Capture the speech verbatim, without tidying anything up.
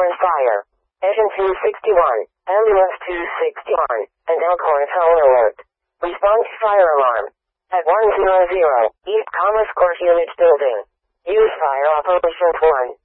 Elkhorn Fire. Engine two sixty-one, Ambulance two sixty-one, and Elkhorn Tower Alert. Response fire alarm. At one hundred, East Commerce Court Unit Building. Use fire operations one.